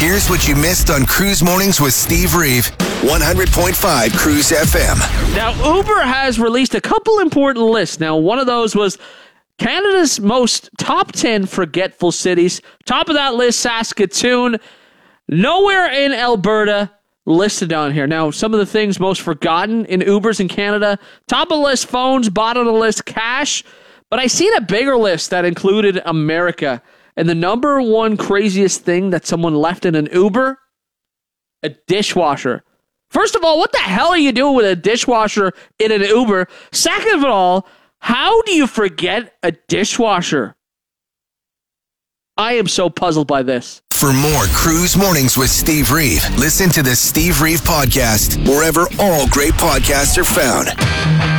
Here's what you missed on Cruise Mornings with Steve Reeve. 100.5 Cruise FM. Now, Uber has released a couple important lists. Now, one of those was Canada's most top 10 forgetful cities. Top of that list, Saskatoon. Nowhere in Alberta listed on here. Now, some of the things most forgotten in Ubers in Canada. Top of the list, phones. Bottom of the list, cash. But I seen a bigger list that included America. And the number one craziest thing that someone left in an Uber, a dishwasher. First of all, what the hell are you doing with a dishwasher in an Uber? Second of all, how do you forget a dishwasher? I am so puzzled by this. For more Cruise Mornings with Steve Reeve, listen to the Steve Reeve Podcast wherever all great podcasts are found.